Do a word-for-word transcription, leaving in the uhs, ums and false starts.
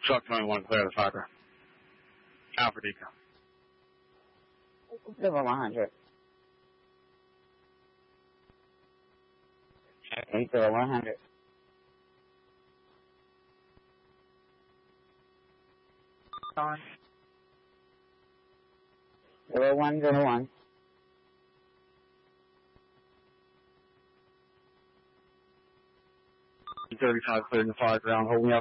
Truck twenty-one, clear the fiber. Alpha Deco. Silver one hundred. Okay, Silver one hundred. On. Silver one zero one. thirty-five, clear the fire ground, holding up.